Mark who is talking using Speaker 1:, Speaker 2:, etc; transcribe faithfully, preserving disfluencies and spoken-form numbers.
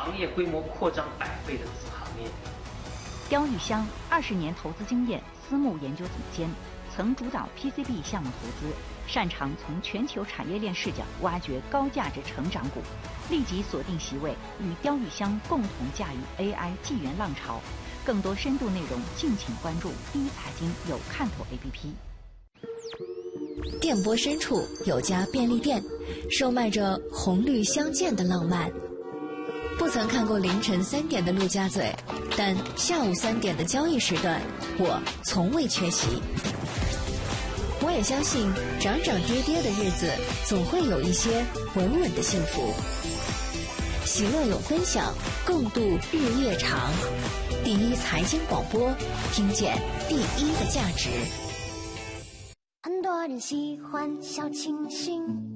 Speaker 1: 行业规模扩张百倍的子行业。
Speaker 2: 刁玉香二十年投资经验，私募研究总监，曾主导 P C B 项目投资，擅长从全球产业链视角挖掘高价值成长股，立即锁定席位，与刁玉香共同驾驭 A I 纪元浪潮。更多深度内容，敬请关注第一财经有看头 A P P。
Speaker 3: 电波深处有家便利店，售卖着红绿相间的浪漫。不曾看过凌晨三点的陆家嘴，但下午三点的交易时段，我从未缺席。我也相信，涨涨跌跌的日子，总会有一些稳稳的幸福。喜乐有分享，共度日夜长。第一财经广播，听见第一的价值。
Speaker 4: 很多人喜欢小清新。